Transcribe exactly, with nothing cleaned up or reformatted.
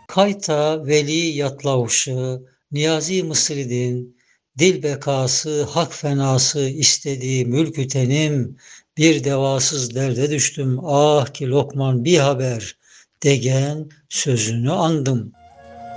Kayta veli yatlavuşu, Niyazi Mısridin, dil bekası, hak fenası istediği mülkü tenim, bir devasız derde düştüm, ah ki Lokman bir haber, degen sözünü andım.